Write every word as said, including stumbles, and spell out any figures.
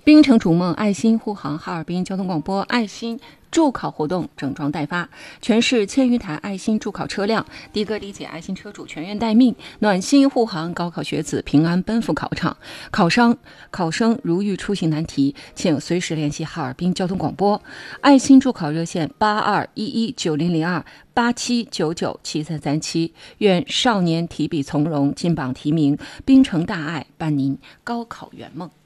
冰城逐梦爱心护航哈尔滨交通广播爱心助考活动整装待发，全市千余台爱心助考车辆，的哥理解爱心车主全员待命，暖心护航高考学子平安奔赴考场。考生考生如遇出行难题，请随时联系哈尔滨交通广播爱心助考热线八二一一九零零二八七九九七三三七。愿少年提笔从容，金榜题名，冰城大爱伴您高考圆梦。